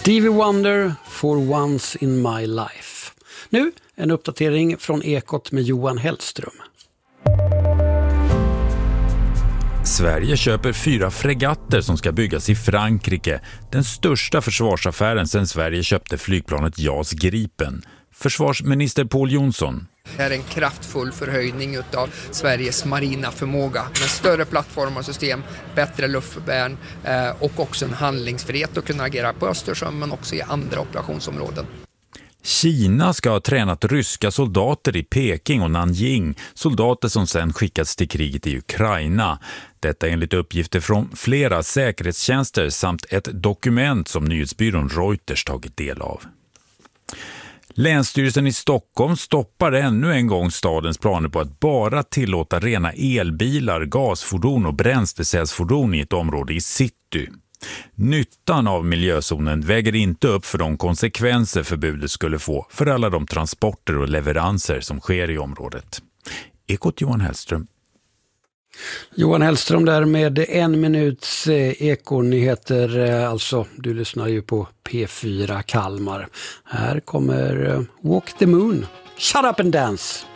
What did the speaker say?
Stevie Wonder, For Once in My Life. Nu en uppdatering från Ekot med Johan Hellström. Sverige köper 4 fregatter som ska byggas i Frankrike. Den största försvarsaffären sedan Sverige köpte flygplanet JAS Gripen. Försvarsminister Pål Jonsson. Det är en kraftfull förhöjning av Sveriges marina förmåga med större plattformar och system, bättre luftvärn och också en handlingsfrihet att kunna agera på Östersjön men också i andra operationsområden. Kina ska ha tränat ryska soldater i Peking och Nanjing, soldater som sedan skickats till kriget i Ukraina. Detta enligt uppgifter från flera säkerhetstjänster samt ett dokument som nyhetsbyrån Reuters tagit del av. Länsstyrelsen i Stockholm stoppar ännu en gång stadens planer på att bara tillåta rena elbilar, gasfordon och bränslecellsfordon i ett område i city. Nyttan av miljözonen väger inte upp för de konsekvenser förbudet skulle få för alla de transporter och leveranser som sker i området. Ekot Johan Hellström. Johan Hellström där med 1 minuts ekonyheter. Alltså, du lyssnar ju på P4 Kalmar. Här kommer Walk the Moon. Shut up and dance!